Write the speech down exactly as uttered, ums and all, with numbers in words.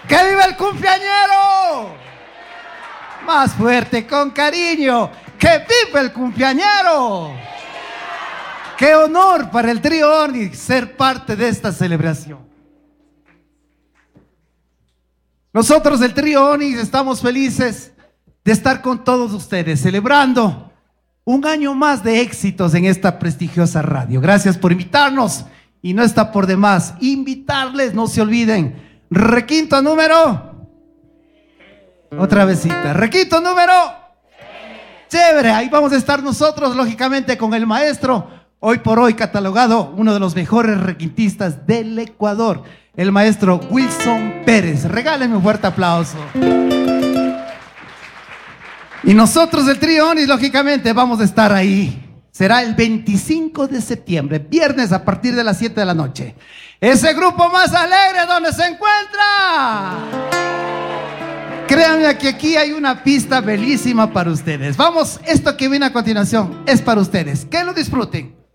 ¡Que viva el cumpleañero! Más fuerte, con cariño. ¡Que viva el cumpleañero! ¡Qué honor para el Trío Onix ser parte de esta celebración! Nosotros del Trío Onix estamos felices de estar con todos ustedes, celebrando un año más de éxitos en esta prestigiosa radio. Gracias por invitarnos y no está por demás invitarles, no se olviden. Requinto número. Otra vezita. Requinto número. Chévere, ahí vamos a estar nosotros, lógicamente, con el maestro, hoy por hoy catalogado uno de los mejores requintistas del Ecuador, el maestro Wilson Pérez. Regálenme un fuerte aplauso. Y nosotros del Trío Onix, lógicamente, vamos a estar ahí. Será el veinticinco de septiembre, viernes a partir de las siete de la noche. Ese grupo más alegre, ¿dónde se encuentra? Créanme que aquí hay una pista bellísima para ustedes. Vamos, esto que viene a continuación es para ustedes. Que lo disfruten.